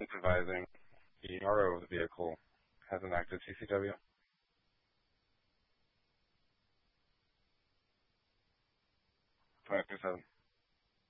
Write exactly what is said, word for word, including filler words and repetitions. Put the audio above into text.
supervising the R O of the vehicle has an active C C W? twenty-two seven.